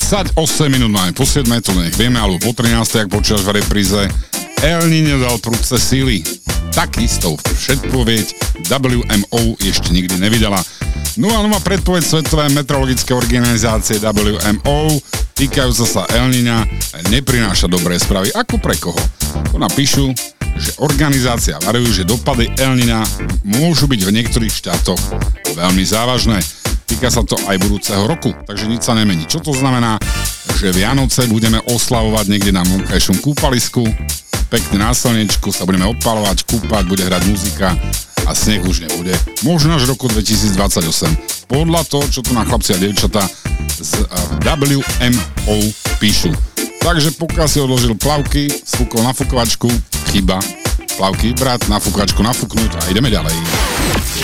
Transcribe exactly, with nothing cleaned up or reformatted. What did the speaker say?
tridsaťosem minút máme po siedmej, to nech vieme, alebo po trinástej, ak počúvaš v repríze. El Niño dal prudce síly. Takisto predpoveď W M O ešte nikdy nevydala. No a nová predpoveď Svetovej meteorologické organizácie W M O týkajúca sa El Niña neprináša dobré správy. Ako pre koho? To napíšu, že organizácia varuje, že dopady El Niña môžu byť v niektorých štátoch veľmi závažné. Týka sa to aj budúceho roku, takže nič sa nemení. Čo to znamená? Že Vianoce budeme oslavovať niekde na vonkajšom kúpalisku, pekne na slnečku sa budeme odpalovať, kúpať, bude hrať muzika a sneh už nebude. Možno až roku dvetisícdvadsaťosem. Podľa toho, čo tu na chlapci a dievčatá z W M O píšu. Takže pokiaľ si odložil plavky, sfúkol na fukovačku, chyba, plavky brať, na fukovačku nafúknúť a ideme ďalej.